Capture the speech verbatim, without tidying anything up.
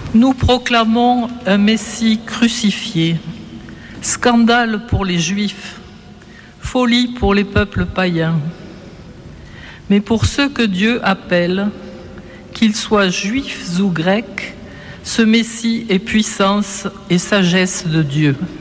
Nous proclamons un Messie crucifié, scandale pour les Juifs, folie pour les peuples païens. Mais pour ceux que Dieu appelle, qu'ils soient juifs ou grecs, ce Messie est puissance et sagesse de Dieu.